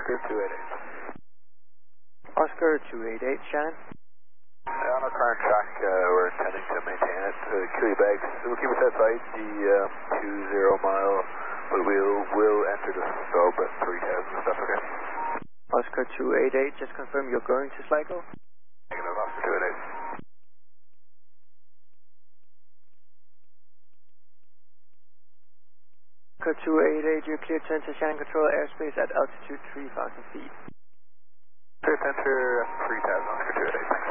Oscar 288. Oscar 288, Shannon. On our current track, we're intending to maintain it. Kill your bags. We'll keep us outside the 20 mile, but we'll enter the scope at 3,000 if that's okay. Oscar 288, just confirm you're going to Sligo. Negative, Oscar 288. Oscar 288, you're clear to enter Shannon Control airspace at altitude 3,000 feet. Clear to enter 3,000, Oscar 288, thanks.